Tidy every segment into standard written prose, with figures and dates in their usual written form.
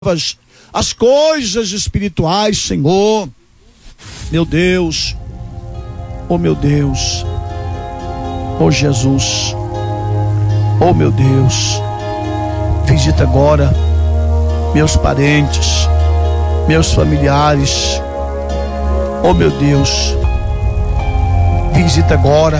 as coisas espirituais, Senhor. Meu Deus, oh meu Deus, oh Jesus, oh meu Deus, visita agora meus parentes, meus familiares, oh meu Deus, visita agora,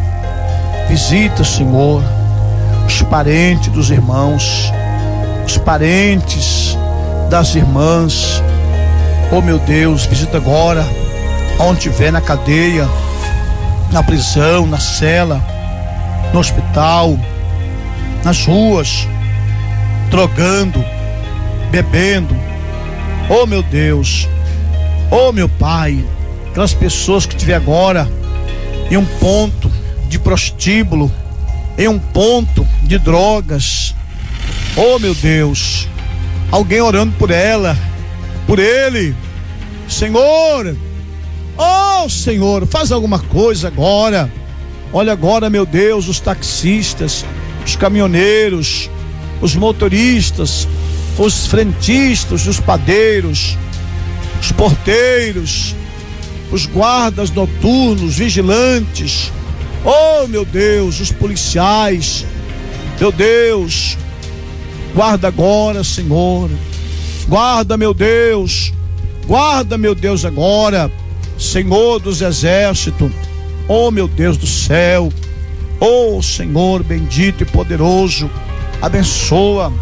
visita, Senhor, os parentes dos irmãos, os parentes das irmãs, oh meu Deus, visita agora, onde estiver, na cadeia, na prisão, na cela, no hospital, nas ruas, drogando, bebendo, oh meu Deus, oh meu Pai, aquelas pessoas que estiver agora em um ponto de prostíbulo, em um ponto de drogas, oh meu Deus, alguém orando por ela, por ele, Senhor, oh Senhor, faz alguma coisa agora. Olha agora, meu Deus, os taxistas, os caminhoneiros, os motoristas, os frentistas, os padeiros, os porteiros, os guardas noturnos, vigilantes, oh meu Deus, os policiais, meu Deus, guarda agora, Senhor, guarda, meu Deus, guarda, meu Deus, agora, Senhor dos exércitos, oh meu Deus do céu, oh Senhor bendito e poderoso, abençoa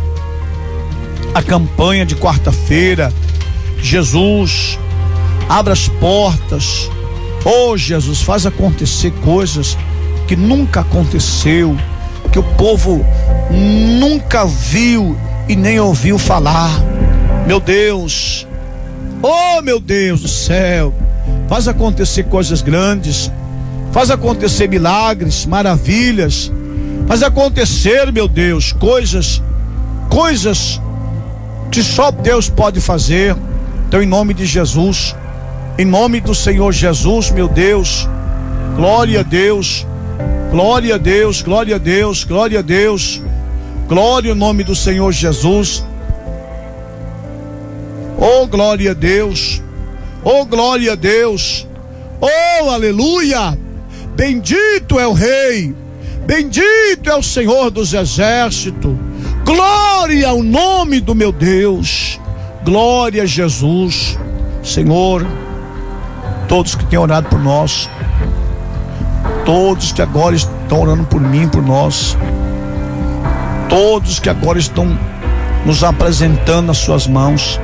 a campanha de quarta-feira, Jesus, abra as portas, oh Jesus, faz acontecer coisas que nunca aconteceu, que o povo nunca viu e nem ouviu falar, meu Deus, oh meu Deus do céu, faz acontecer coisas grandes, faz acontecer milagres, maravilhas, faz acontecer, meu Deus, coisas que só Deus pode fazer. Então, em nome de Jesus, em nome do Senhor Jesus, meu Deus, glória a Deus, glória a Deus, glória a Deus, glória a Deus, glória ao nome do Senhor Jesus, oh glória a Deus, oh glória a Deus, oh aleluia, bendito é o Rei, bendito é o Senhor dos exércitos, glória ao nome do meu Deus, glória a Jesus. Senhor, todos que têm orado por nós, todos que agora estão orando por mim, por nós, todos que agora estão nos apresentando nas suas mãos,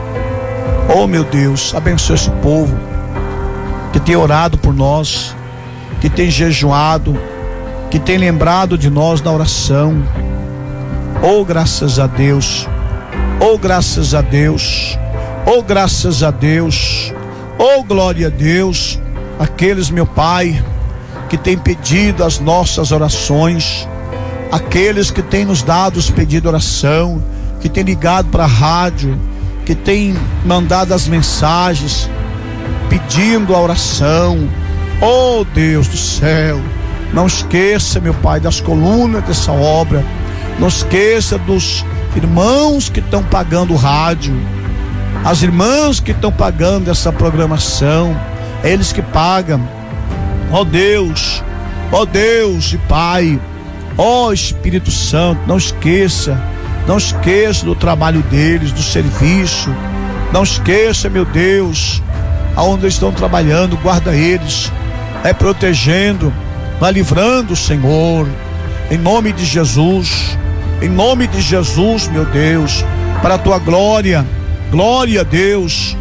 oh meu Deus, abençoa esse povo que tem orado por nós, que tem jejuado, que tem lembrado de nós na oração, oh graças a Deus, oh graças a Deus, oh graças a Deus, oh glória a Deus, aqueles, meu Pai, que tem pedido as nossas orações, aqueles que têm nos dado os pedidos de oração, que tem ligado para a rádio, que tem mandado as mensagens pedindo a oração, oh Deus do céu, não esqueça, meu Pai, das colunas dessa obra, não esqueça dos irmãos que estão pagando o rádio, as irmãs que estão pagando essa programação, eles que pagam, ó Deus e Pai, ó Espírito Santo, não esqueça do trabalho deles, do serviço, não esqueça, meu Deus, aonde eles estão trabalhando, guarda eles, vai protegendo, vai livrando, Senhor, em nome de Jesus, meu Deus, para a tua glória, glória a Deus,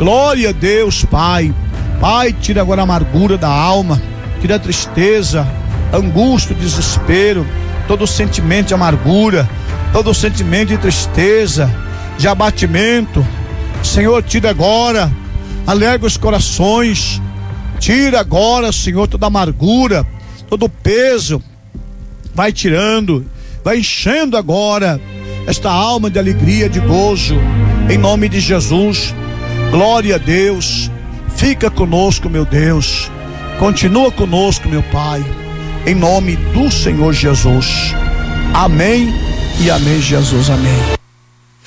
Pai, tira agora a amargura da alma, tira a tristeza, angústia, desespero, todo sentimento de amargura, todo sentimento de tristeza, de abatimento, Senhor, tira agora, alegra os corações, tira agora, Senhor, toda amargura, todo peso, vai tirando, vai enchendo agora esta alma de alegria, de gozo, em nome de Jesus, glória a Deus, fica conosco, meu Deus, continua conosco, meu Pai, em nome do Senhor Jesus, amém e amém, Jesus, amém.